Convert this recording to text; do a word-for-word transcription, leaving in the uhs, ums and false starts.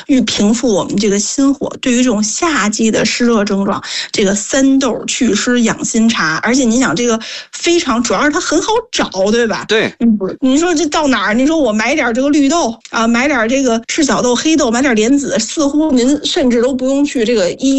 欲平复我们这个心火，对于这种夏季的湿热症状，这个三豆祛湿养心茶，而且你想这个非常，主要是它很好找，对吧？ 对， 嗯，你说这到哪儿？你说我买点这个绿豆啊，买点这个赤小豆、黑豆，买点莲子，似乎您甚至都不用去这个医